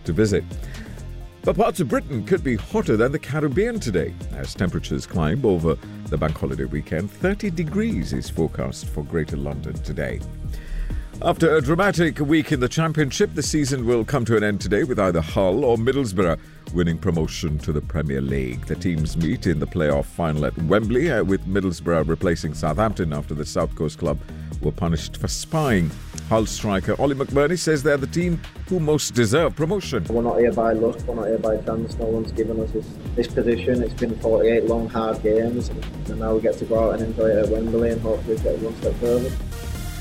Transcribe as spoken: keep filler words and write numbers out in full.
to visit. But parts of Britain could be hotter than the Caribbean today as temperatures climb over the bank holiday weekend. thirty degrees is forecast for Greater London today. After a dramatic week in the Championship, the season will come to an end today with either Hull or Middlesbrough winning promotion to the Premier League. The teams meet in the playoff final at Wembley, uh, with Middlesbrough replacing Southampton after the South Coast club were punished for spying. Hull striker Ollie McBurney says they're the team who most deserve promotion. We're not here by luck, we're not here by chance. No one's given us this, this position. It's been forty-eight long, hard games, and now we get to go out and enjoy it at Wembley and hopefully get one step further.